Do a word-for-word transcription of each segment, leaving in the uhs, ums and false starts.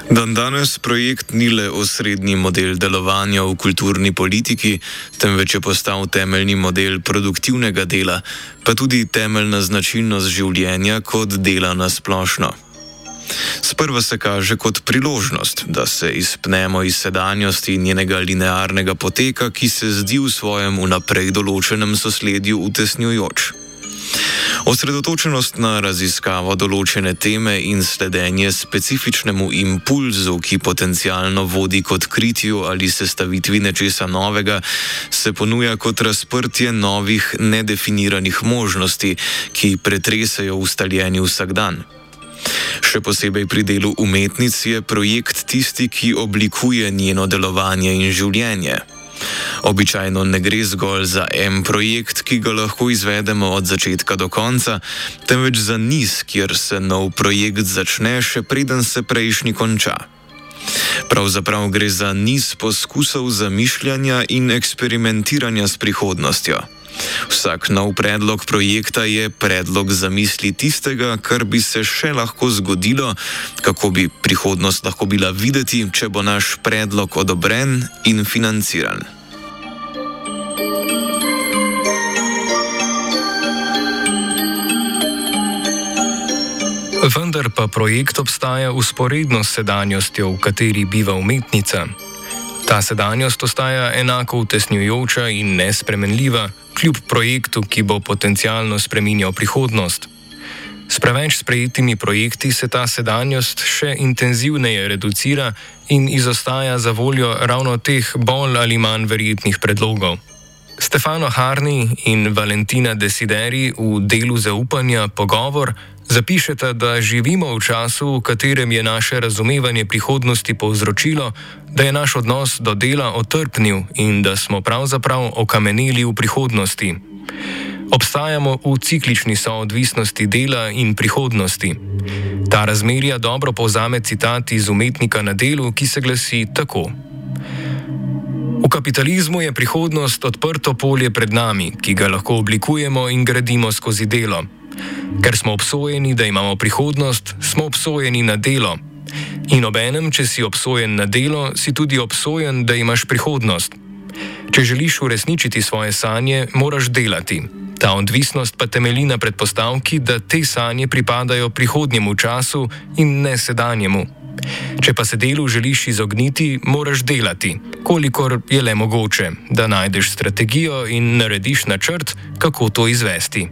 Dandanes projekt ni le osrednji model delovanja v kulturni politiki, temveč je postal temeljni model produktivnega dela, pa tudi temeljna značilnost življenja kot dela na splošno. Sprva se kaže kot priložnost, da se izpnemo iz sedanjosti njenega linearnega poteka, ki se zdi v svojem vnaprej določenem sosledju utesnjujoč. Osredotočenost na raziskavo določene teme in sledenje specifičnemu impulzu, ki potencialno vodi k odkritju ali sestavitvi nečesa novega, se ponuja kot razprtje novih nedefiniranih možnosti, ki pretresajo ustaljeni vsakdan. Še posebej pri delu umetnic je projekt tisti, ki oblikuje njeno delovanje in življenje. Običajno ne gre zgolj za en projekt, ki ga lahko izvedemo od začetka do konca, temveč za niz, kjer se nov projekt začne, še preden se prejšnji konča. Pravzaprav gre za niz poskusov zamišljanja in eksperimentiranja s prihodnostjo. Vsak nov predlog projekta je predlog zamisli tistega, kar bi se še lahko zgodilo, kako bi prihodnost lahko bila videti, če bo naš predlog odobren in financiran. Vendar pa projekt obstaja vzporedno s sedanjostjo, v kateri biva umetnica. Ta sedanjost ostaja enako utesnjujoča in nespremenljiva, kljub projektu, ki bo potencialno spreminjal prihodnost. S preveč sprejetimi projekti se ta sedanjost še intenzivneje reducira in izostaja za voljo ravno teh bolj ali manj verjetnih predlogov. Stefano Harni in Valentina Desideri v delu Zaupanja Pogovor zapišeta, da živimo v času, v katerem je naše razumevanje prihodnosti povzročilo, da je naš odnos do dela otrpnil in da smo pravzaprav okameneli v prihodnosti. Obstajamo v ciklični soodvisnosti dela in prihodnosti. Ta razmerja dobro povzame citat iz Umetnika na delu, ki se glasi tako. V kapitalizmu je prihodnost odprto polje pred nami, ki ga lahko oblikujemo in gradimo skozi delo. Ker smo obsojeni, da imamo prihodnost, smo obsojeni na delo. In obenem, če si obsojen na delo, si tudi obsojen, da imaš prihodnost. Če želiš uresničiti svoje sanje, moraš delati. Ta odvisnost pa temelji na predpostavki, da te sanje pripadajo prihodnjemu času in ne sedanjemu. Če pa se delu želiš izogniti, moraš delati, kolikor je le mogoče, da najdeš strategijo in narediš načrt, kako to izvesti.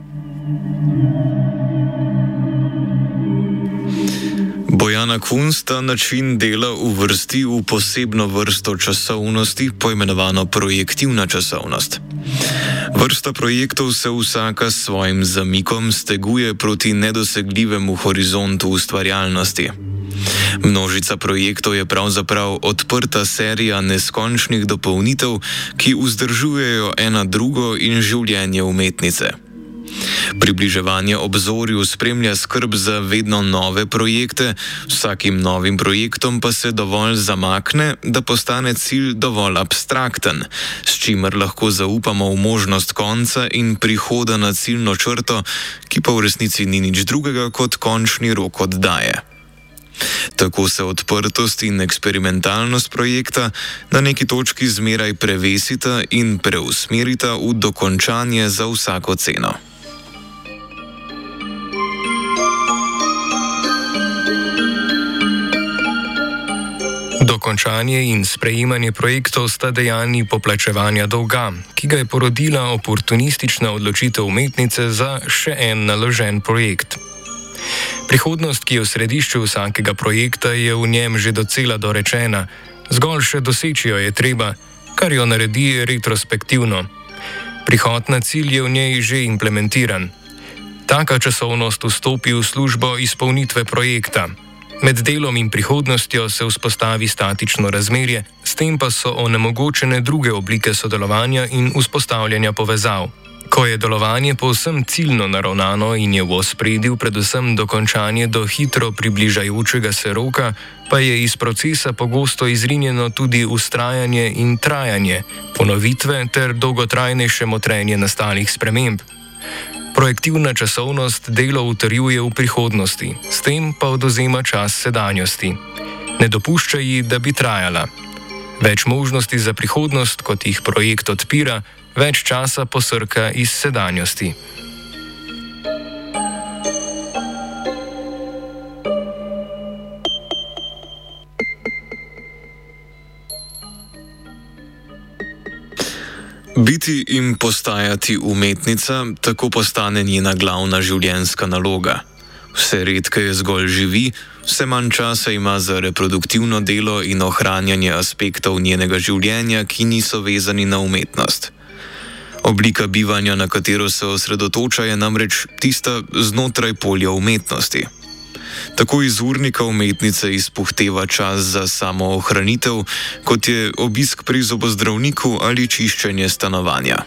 Bojana Kunst ta način dela uvrsti v posebno vrsto časovnosti, poimenovano projektivna časovnost. Vrsta projektov se vsaka s svojim zamikom steguje proti nedosegljivemu horizontu ustvarjalnosti. Množica projektov je pravzaprav odprta serija neskončnih dopolnitev, ki vzdržujejo ena drugo in življenje umetnice. Približevanje obzorju spremlja skrb za vedno nove projekte, vsakim novim projektom pa se dovolj zamakne, da postane cilj dovolj abstrakten, s čimer lahko zaupamo v možnost konca in prihoda na ciljno črto, ki pa v resnici ni nič drugega kot končni rok oddaje. Tako se odprtost in eksperimentalnost projekta na neki točki zmeraj prevesita in preusmerita v dokončanje za vsako ceno. Dokončanje in sprejemanje projektov sta dejanji poplačevanja dolga, ki ga je porodila oportunistična odločitev umetnice za še en naložen projekt. Prihodnost, ki je v središču vsakega projekta, je v njem že docela dorečena, zgolj še doseči jo je treba, kar jo naredi retrospektivno. Prihod na cilj je v njej že implementiran. Taka časovnost vstopi v službo izpolnitve projekta. Med delom in prihodnostjo se vzpostavi statično razmerje, s tem pa so onemogočene druge oblike sodelovanja in vzpostavljanja povezav. Ko je delovanje povsem ciljno naravnano in je v ospredju predvsem dokončanje do hitro približajočega se roka, pa je iz procesa pogosto izrinjeno tudi vztrajanje in trajanje, ponovitve ter dolgotrajnejše motrenje nastalih sprememb. Projektivna časovnost delo utrjuje v prihodnosti, s tem pa odvzema čas sedanjosti. Ne dopušča ji, da bi trajala. Več možnosti za prihodnost, kot jih projekt odpira, več časa posrka iz sedanjosti. Biti in postajati umetnica, tako postane njena glavna življenjska naloga. Vse redkeje zgolj živi, vse manj časa ima za reproduktivno delo in ohranjanje aspektov njenega življenja, ki niso vezani na umetnost. Oblika bivanja, na katero se osredotoča, je namreč tista znotraj polja umetnosti. Tako iz urnika umetnice izpuhteva čas za samoohranitev, kot je obisk pri zobozdravniku ali čiščenje stanovanja.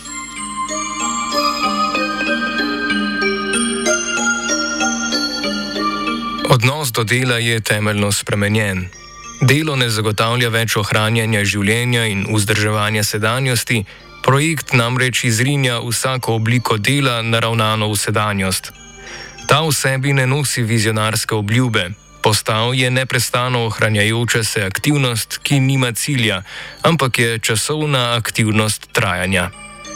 Odnos do dela je temeljno spremenjen. Delo ne zagotavlja več ohranjanja življenja in vzdrževanja sedanjosti, projekt namreč izrinja vsako obliko dela naravnano v sedanjost. Ta v sebi ne nosi vizionarske obljube, postal je neprestano ohranjajoča se aktivnost, ki nima cilja, ampak je časovna aktivnost trajanja.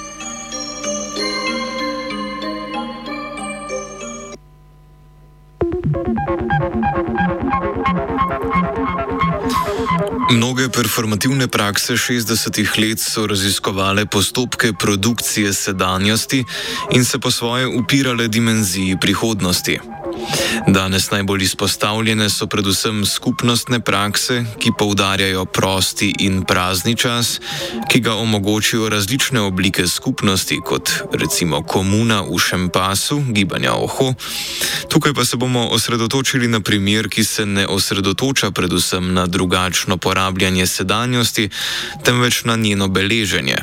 Mnoge performativne prakse šestdesetih let so raziskovale postopke produkcije sedanjosti in se po svoje upirale dimenziji prihodnosti. Danes najbolj izpostavljene so predvsem skupnostne prakse, ki poudarjajo prosti in prazni čas, ki ga omogočijo različne oblike skupnosti, kot recimo komuna v Šempasu, gibanja Oho. Tukaj pa se bomo osredotočili na primer, ki se ne osredotoča predvsem na drugačno porabljanje sedanjosti, temveč na njeno beleženje.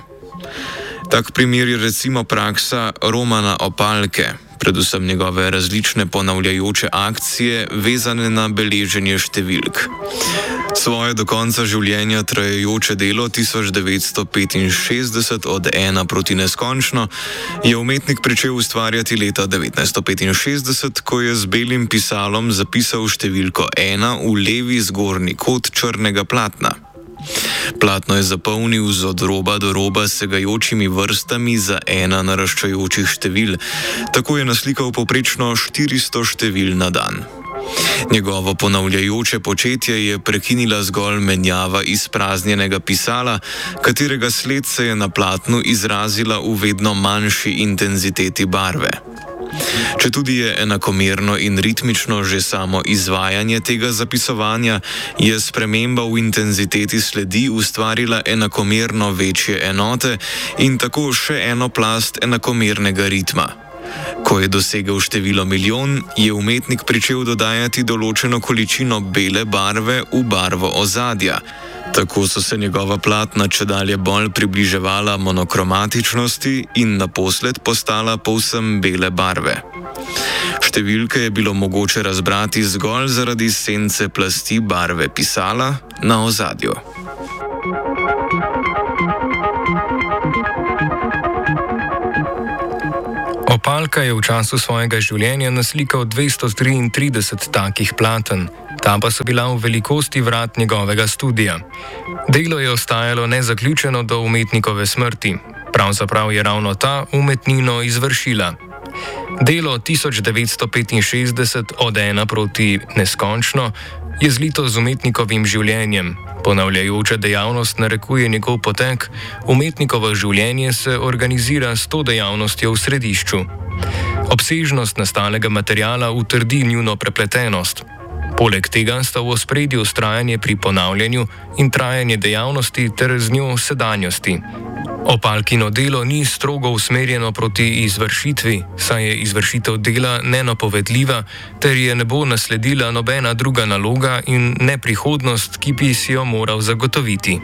Tak primer je recimo praksa Romana Opalke, predvsem njegove različne ponavljajoče akcije, vezane na beleženje številk. Svoje do konca življenja trajajoče delo tisoč devetsto petinšestdeset od ena proti neskončno je umetnik pričel ustvarjati leta devetnajststo petinšestdeset, ko je z belim pisalom zapisal številko ena v levi zgornji kot črnega platna. Platno je zapolnil z od roba do roba segajočimi vrstami za ena naraščajočih števil, tako je naslikal povprečno štiristo števil na dan. Njegovo ponavljajoče početje je prekinila zgolj menjava izpraznjenega pisala, katerega sled se je na platnu izrazila v vedno manjši intenziteti barve. Četudi je enakomerno in ritmično že samo izvajanje tega zapisovanja, je sprememba v intenziteti sledi ustvarila enakomerno večje enote in tako še eno plast enakomernega ritma. Ko je dosegel število milijon, je umetnik pričel dodajati določeno količino bele barve v barvo ozadja. Tako so se njegova platna čedalje bolj približevala monokromatičnosti in naposled postala povsem bele barve. Številke je bilo mogoče razbrati zgolj zaradi sence plasti barve pisala na ozadju. Opalka je v času svojega življenja naslikal dvesto triintrideset takih platen, ta pa so bila v velikosti vrat njegovega studia. Delo je ostajalo nezaključeno do umetnikove smrti, pravzaprav je ravno ta umetnino izvršila. Delo tisoč devetsto petinšestdeset od ena proti neskončno je zlito z umetnikovim življenjem. Ponavljajoča dejavnost narekuje njegov potek, umetnikovo življenje se organizira s to dejavnostjo v središču. Obsežnost nastalega materiala utrdi njuno prepletenost. Poleg tega sta v ospredju vztrajanje pri ponavljanju in trajanje dejavnosti ter z njo sedanjosti. Opalkino delo ni strogo usmerjeno proti izvršitvi, saj je izvršitev dela nenapovedljiva, ter je ne bo nasledila nobena druga naloga in ne prihodnost, ki bi si jo moral zagotoviti.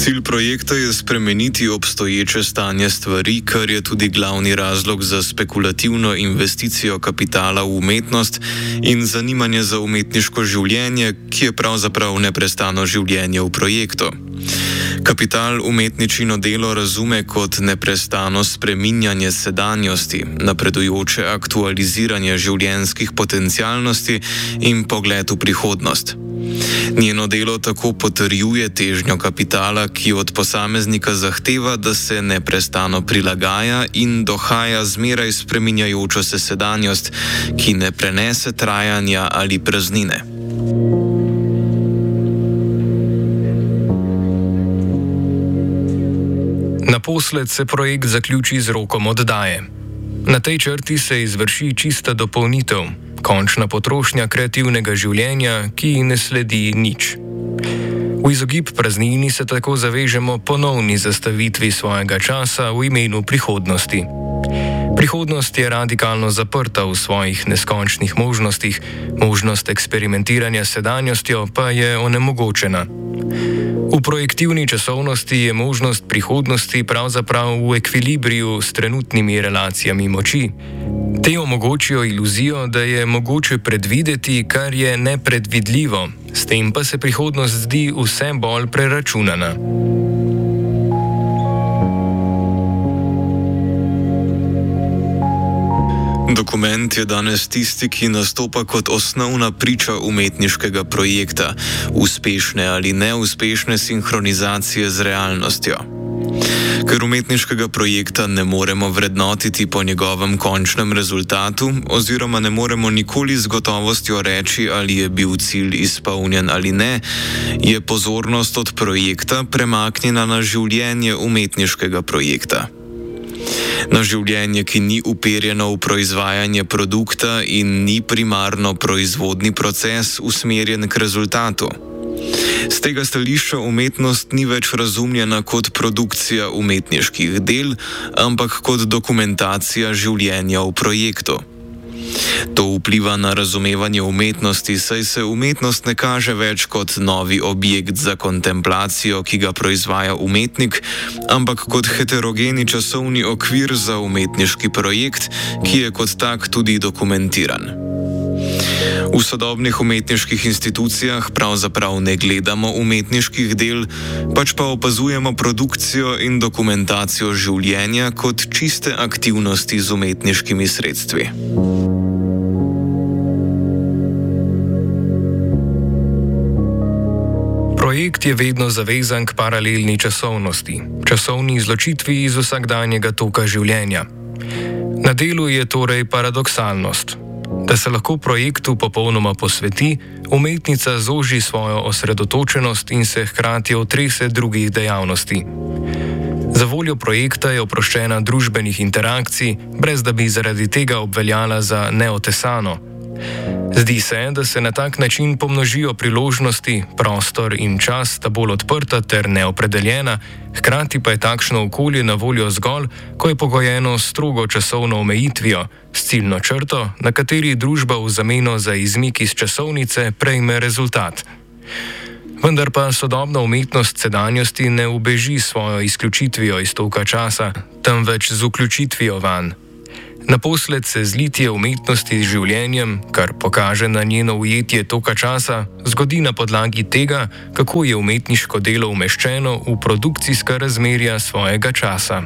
Cilj projekta je spremeniti obstoječe stanje stvari, kar je tudi glavni razlog za spekulativno investicijo kapitala v umetnost in zanimanje za umetniško življenje, ki je pravzaprav neprestano življenje v projektu. Kapital umetničino delo razume kot neprestano spreminjanje sedanjosti, napredujoče aktualiziranje življenjskih potencialnosti in pogled v prihodnost. Njeno delo tako potrjuje težnjo kapitala, ki od posameznika zahteva, da se neprestano prilagaja in dohaja zmeraj spreminjajočo se sedanjost, ki ne prenese trajanja ali praznine. Naposled se projekt zaključi z rokom oddaje. Na tej črti se izvrši čista dopolnitev, končna potrošnja kreativnega življenja, ki ne sledi nič. V izogib praznini se tako zavežemo ponovni zastavitvi svojega časa v imenu prihodnosti. Prihodnost je radikalno zaprta v svojih neskončnih možnostih, možnost eksperimentiranja s sedanjostjo pa je onemogočena. V projektivni časovnosti je možnost prihodnosti pravzaprav v ekvilibriju s trenutnimi relacijami moči. Te omogočijo iluzijo, da je mogoče predvideti, kar je nepredvidljivo, s tem pa se prihodnost zdi vse bolj preračunana. Dokument je danes tisti, ki nastopa kot osnovna priča umetniškega projekta, uspešne ali neuspešne sinhronizacije z realnostjo. Ker umetniškega projekta ne moremo vrednotiti po njegovem končnem rezultatu, oziroma ne moremo nikoli z gotovostjo reči, ali je bil cilj izpolnjen ali ne, je pozornost od projekta premaknjena na življenje umetniškega projekta. Na življenje, ki ni uperjeno v proizvajanje produkta in ni primarno proizvodni proces usmerjen k rezultatu. Z tega stališča umetnost ni več razumljena kot produkcija umetniških del, ampak kot dokumentacija življenja v projektu. To vpliva na razumevanje umetnosti, saj se umetnost ne kaže več kot novi objekt za kontemplacijo, ki ga proizvaja umetnik, ampak kot heterogeni časovni okvir za umetniški projekt, ki je kot tak tudi dokumentiran. V sodobnih umetniških institucijah pravzaprav ne gledamo umetniških del, pač pa opazujemo produkcijo in dokumentacijo življenja kot čiste aktivnosti z umetniškimi sredstvi. Projekt je vedno zavezan k paralelni časovnosti, časovni izločitvi iz vsakdanjega toka življenja. Na delu je torej paradoksalnost. Da se lahko projektu popolnoma posveti, umetnica zoži svojo osredotočenost in se hkrati otrese drugih dejavnosti. Za voljo projekta je oproščena družbenih interakcij, brez da bi zaradi tega obveljala za neotesano. Zdi se, da se na tak način pomnožijo priložnosti, prostor in čas sta bolj odprta ter neopredeljena, hkrati pa je takšno okolje na voljo zgolj, ko je pogojeno strogo časovno omejitvijo, s ciljno črto, na kateri družba v zameno za izmik iz časovnice prejme rezultat. Vendar pa sodobna umetnost sedanjosti ne ubeži svojo izključitvijo iz toka časa, temveč z vključitvijo vanj. Naposled se zlitje umetnosti z življenjem, kar pokaže na njeno ujetje toka časa, zgodi na podlagi tega, kako je umetniško delo umeščeno v produkcijska razmerja svojega časa.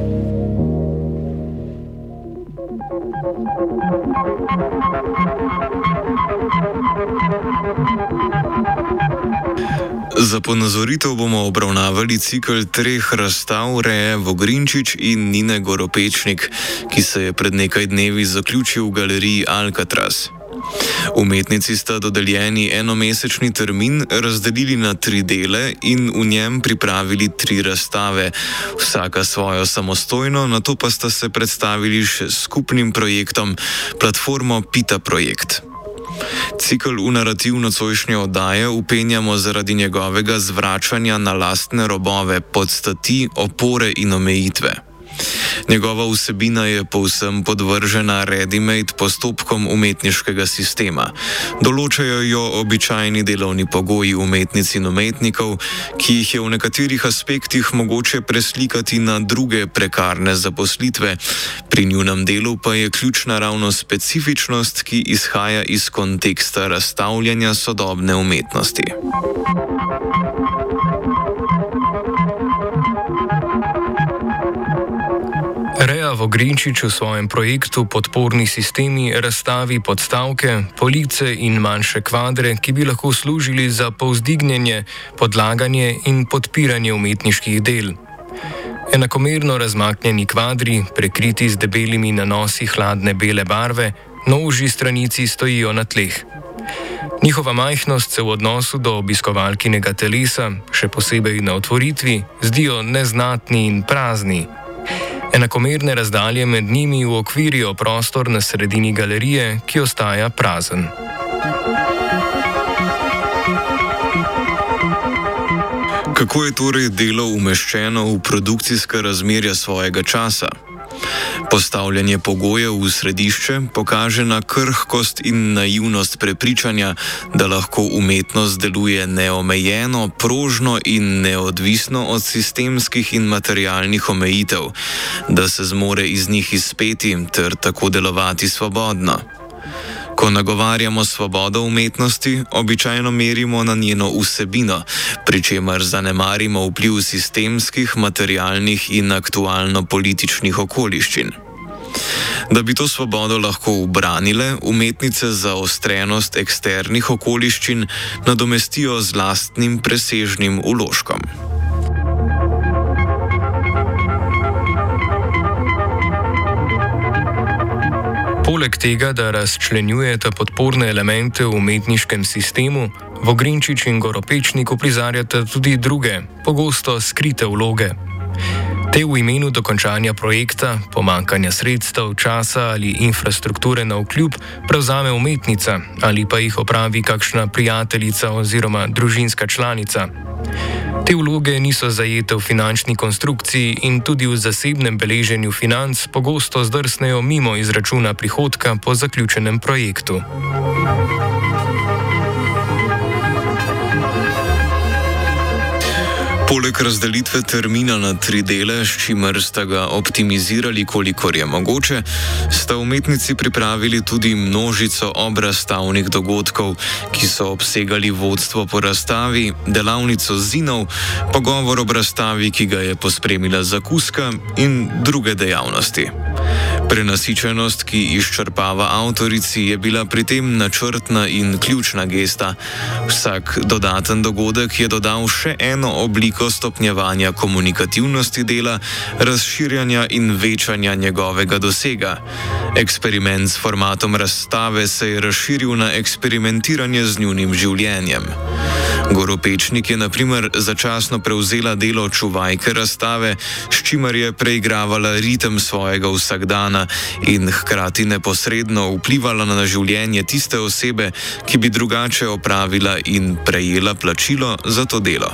Za ponazoritev bomo obravnavali cikel treh razstav Ree Vogrinčič in Nine Goropečnik, ki se je pred nekaj dnevi zaključil v galeriji Alcatraz. Umetnici sta dodeljeni enomesečni termin razdelili na tri dele in v njem pripravili tri razstave, vsaka svojo samostojno, nato pa sta se predstavili še s skupnim projektom, platformo Pita Projekt. Cikel v narativno-cojšnje oddaje upenjamo zaradi njegovega zvračanja na lastne robove, podstati, opore in omejitve. Njegova vsebina je povsem podvržena ready-made postopkom umetniškega sistema. Določajo jo običajni delovni pogoji umetnic in umetnikov, ki jih je v nekaterih aspektih mogoče preslikati na druge prekarne zaposlitve. Pri njunem delu pa je ključna ravno specifičnost, ki izhaja iz konteksta razstavljanja sodobne umetnosti. Rea Vogrinčič v svojem projektu Podporni sistemi razstavi podstavke, police in manjše kvadre, ki bi lahko služili za povzdignjenje, podlaganje in podpiranje umetniških del. Enakomerno razmaknjeni kvadri, prekriti z debelimi nanosi hladne bele barve, na ožji stranici stojijo na tleh. Njihova majhnost se v odnosu do obiskovalkinega telesa, še posebej na otvoritvi, zdijo neznatni in prazni. Enakomerne razdalje med njimi uokvirijo prostor na sredini galerije, ki ostaja prazen. Kako je torej delo umeščeno v produkcijska razmerja svojega časa? Postavljanje pogojev v središče pokaže na krhkost in naivnost prepričanja, da lahko umetnost deluje neomejeno, prožno in neodvisno od sistemskih in materialnih omejitev, da se zmore iz njih izpeti ter tako delovati svobodno. Ko nagovarjamo svobodo umetnosti, običajno merimo na njeno vsebino, pri čemer zanemarimo vpliv sistemskih, materialnih in aktualno-političnih okoliščin. Da bi to svobodo lahko ubranile, umetnice zaostrenost eksternih okoliščin nadomestijo z lastnim presežnim vložkom. Poleg tega, da razčlenjujeta podporne elemente v umetniškem sistemu, Vogrinčič in Goropečnik uprizarjata tudi druge, pogosto skrite vloge. Te v imenu dokončanja projekta, pomanjkanja sredstev, časa ali infrastrukture navkljub prevzame umetnica ali pa jih opravi kakšna prijateljica oziroma družinska članica. Te vloge niso zajete v finančni konstrukciji in tudi v zasebnem beleženju financ pogosto zdrsnejo mimo izračuna prihodka po zaključenem projektu. Poleg razdelitve termina na tri dele, s čimer sta ga optimizirali, kolikor je mogoče, sta umetnici pripravili tudi množico obrazstavnih dogodkov, ki so obsegali vodstvo po razstavi, delavnico zinov, pogovor ob razstavi, ki ga je pospremila zakuska in druge dejavnosti. Prenasičenost, ki izčrpava avtorici, je bila pri tem načrtna in ključna gesta. Vsak dodaten dogodek je dodal še eno obliko stopnjevanja komunikativnosti dela, razširjanja in večanja njegovega dosega. Eksperiment s formatom razstave se je razširil na eksperimentiranje z njunim življenjem. Goropečnik je na primer začasno prevzela delo čuvajke razstave, s čimer je preigravala ritem svojega vsakdana in hkrati neposredno vplivala na življenje tiste osebe, ki bi drugače opravila in prejela plačilo za to delo.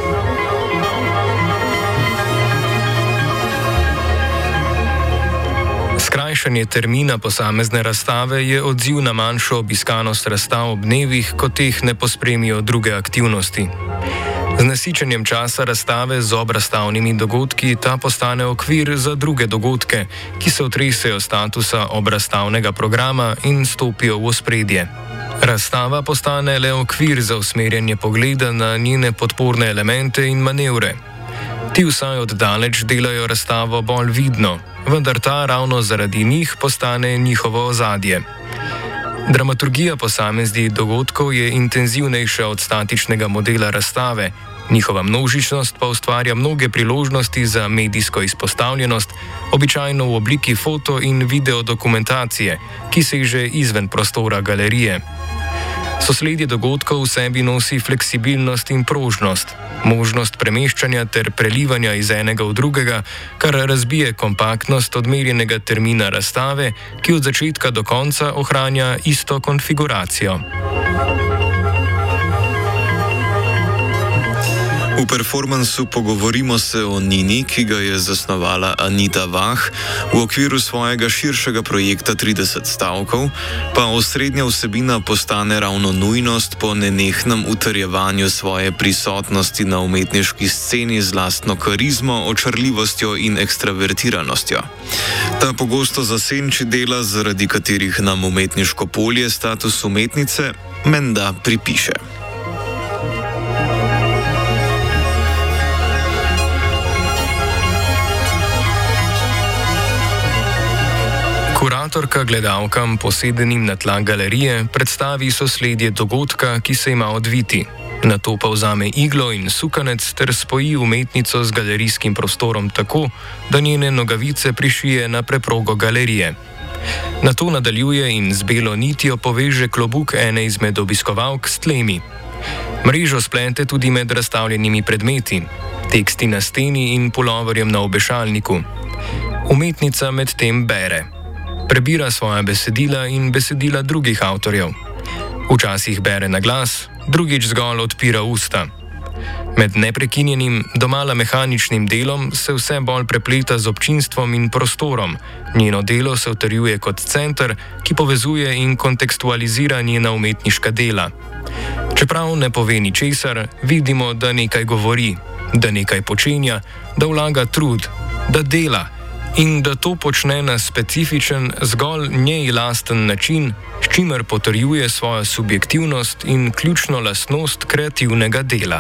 Skrajšanje termina posamezne razstave je odziv na manjšo obiskanost razstav ob dnevih, ko teh ne pospremijo druge aktivnosti. Z nasičenjem časa razstave z obrazstavnimi dogodki ta postane okvir za druge dogodke, ki se otresejo statusa obrazstavnega programa in stopijo v ospredje. Razstava postane le okvir za usmerjanje pogleda na njene podporne elemente in manevre. Ti vsaj oddaleč delajo razstavo bolj vidno, vendar ta ravno zaradi njih postane njihovo ozadje. Dramaturgija posameznih dogodkov je intenzivnejša od statičnega modela razstave, njihova množičnost pa ustvarja mnoge priložnosti za medijsko izpostavljenost, običajno v obliki foto- in videodokumentacije, ki seže izven prostora galerije. Sosledje dogodkov v sebi nosi fleksibilnost in prožnost, možnost premeščanja ter prelivanja iz enega v drugega, kar razbije kompaktnost odmerjenega termina razstave, ki od začetka do konca ohranja isto konfiguracijo. V V performansu Pogovorimo se o Nini, ki ga je zasnovala Anita Vah v okviru svojega širšega projekta trideset stavkov, pa osrednja vsebina postane ravno nujnost po nenehnem utrjevanju svoje prisotnosti na umetniški sceni z lastno karizmo, očarljivostjo in ekstravertiranostjo. Ta pogosto zasenči dela, zaradi katerih nam umetniško polje status umetnice menda pripiše. Kuratorka gledalkam, posedenim na tla galerije, predstavi sosledje dogodka, ki se ima odviti. Nato pa vzame iglo in sukanec ter spoji umetnico z galerijskim prostorom tako, da njene nogavice prišije na preprogo galerije. Nato nadaljuje in z belo nitjo poveže klobuk ene izmed obiskovalk s tlemi. Mrežo splete tudi med razstavljenimi predmeti, teksti na steni in puloverjem na obešalniku. Umetnica medtem bere. Prebira svoja besedila in besedila drugih avtorjev. Včasih bere na glas, drugič zgolj odpira usta. Med neprekinjenim, domala mehaničnim delom se vse bolj prepleta z občinstvom in prostorom. Njeno delo se utrjuje kot center, ki povezuje in kontekstualizira njena umetniška dela. Čeprav ne pove ničesar, vidimo, da nekaj govori, da nekaj počenja, da vlaga trud, da dela. In da to počne na specifičen, zgolj njej lasten način, s čimer potrjuje svojo subjektivnost in ključno lastnost kreativnega dela.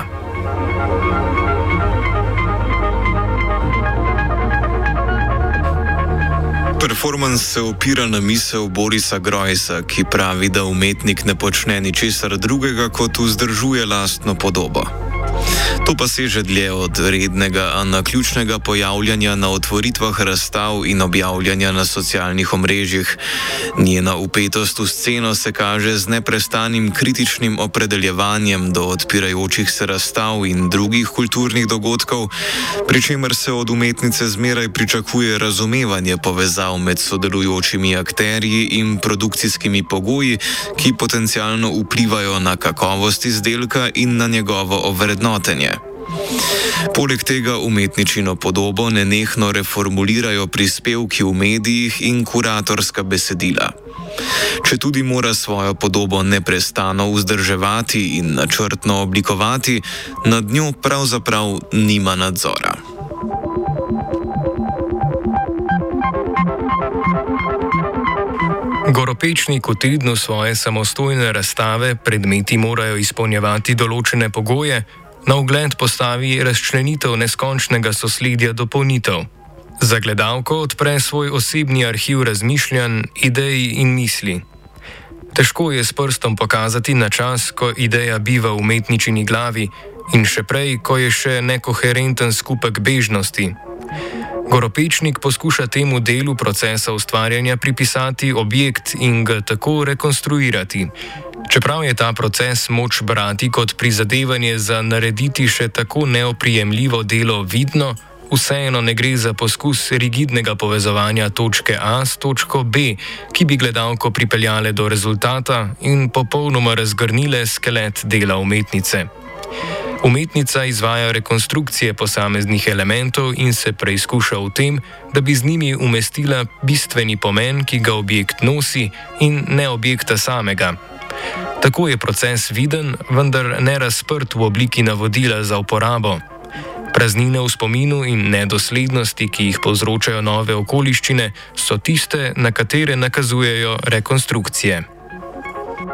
Performans se opira na misel Borisa Grojsa, ki pravi, da umetnik ne počne ničesar drugega, kot vzdržuje lastno podobo. To pa seže dlje od rednega, a naključnega pojavljanja na otvoritvah razstav in objavljanja na socialnih omrežjih. Njena vpetost v sceno se kaže z neprestanim kritičnim opredeljevanjem do odpirajočih se razstav in drugih kulturnih dogodkov, pri čemer se od umetnice zmeraj pričakuje razumevanje povezav med sodelujočimi akterji in produkcijskimi pogoji, ki potencialno vplivajo na kakovost izdelka in na njegovo ovrednotenje. Poleg tega umetničino podobo nenehno reformulirajo prispevki v medijih in kuratorska besedila. Četudi mora svojo podobo neprestano vzdrževati in načrtno oblikovati, nad njo pravzaprav nima nadzora. Goropečnik v tednu svoje samostojne razstave predmeti morajo izpolnjevati določene pogoje, na ogled postavi razčlenitev neskončnega sosledja dopolnitev. Za gledalko odpre svoj osebni arhiv razmišljanj, idej in misli. Težko je s prstom pokazati na čas, ko ideja biva v umetničini glavi, in še prej, ko je še nekoherenten skupek bežnosti. Goropečnik poskuša temu delu procesa ustvarjanja pripisati objekt in ga tako rekonstruirati. Čeprav je ta proces moč brati kot prizadevanje za narediti še tako neoprijemljivo delo vidno, vseeno ne gre za poskus rigidnega povezovanja točke A s točko B, ki bi gledalko pripeljale do rezultata in popolnoma razgrnile skelet dela umetnice. Umetnica izvaja rekonstrukcije posameznih elementov in se preizkuša v tem, da bi z njimi umestila bistveni pomen, ki ga objekt nosi, in ne objekta samega. Tako je proces viden, vendar ne razprt v obliki navodila za uporabo. Praznine v spominu in nedoslednosti, ki jih povzročajo nove okoliščine, so tiste, na katere nakazujejo rekonstrukcije.